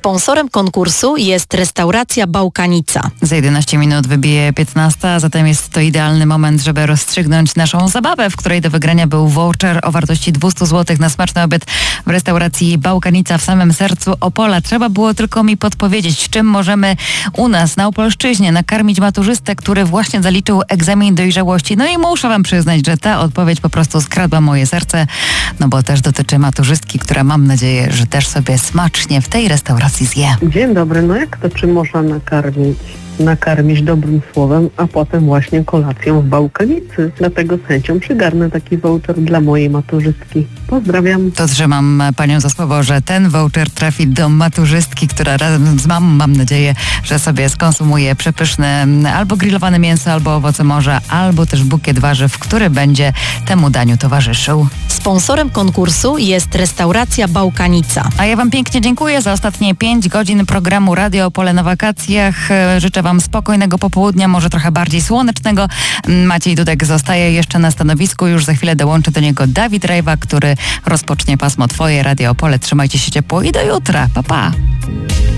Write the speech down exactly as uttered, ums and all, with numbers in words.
Sponsorem konkursu jest restauracja Bałkanica. Za jedenaście minut wybije piętnasta, a zatem jest to idealny moment, żeby rozstrzygnąć naszą zabawę, w której do wygrania był voucher o wartości dwieście złotych na smaczny obiad w restauracji Bałkanica w samym sercu Opola. Trzeba było tylko mi podpowiedzieć, czym możemy u nas na Opolszczyźnie nakarmić maturzystę, który właśnie zaliczył egzamin dojrzałości. No i muszę wam przyznać, że ta odpowiedź po prostu skradła moje serce, no bo też dotyczy maturzystki, która mam nadzieję, że też sobie smacznie w tej restauracji zje. Dzień dobry, no jak to czym można nakarmić? Nakarmić dobrym słowem, a potem właśnie kolacją w Bałkanicy. Dlatego z chęcią przygarnę taki voucher dla mojej maturzystki. Pozdrawiam. To trzymam panią za słowo, że ten voucher trafi do maturzystki, która razem z mamą, mam nadzieję, że sobie skonsumuje przepyszne albo grillowane mięso, albo owoce morza, albo też bukiet warzyw, który będzie temu daniu towarzyszył. Sponsorem konkursu jest restauracja Bałkanica. A ja wam pięknie dziękuję za ostatnie pięć godzin programu Radio Opole na wakacjach. Życzę wam spokojnego popołudnia, może trochę bardziej słonecznego. Maciej Dudek zostaje jeszcze na stanowisku. Już za chwilę dołączy do niego Dawid Rejwa, który rozpocznie pasmo Twoje Radio Opole. Trzymajcie się ciepło i do jutra. Pa, pa.